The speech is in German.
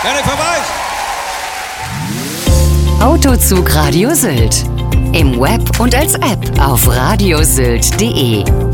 Gerne Verweis! Autozug Radio Sylt. Im Web und als App auf radiosylt.de.